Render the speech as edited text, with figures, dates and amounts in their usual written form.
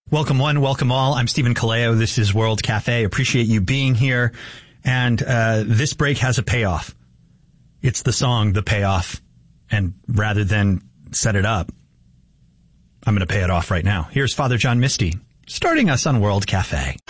Welcome one, welcome all. I'm Stephen Kaleo. This is World Cafe. Appreciate you being here. And this break has a payoff. It's the song, The Payoff. And rather than set it up, I'm going to pay it off right now. Here's Father John Misty, starting us on World Cafe.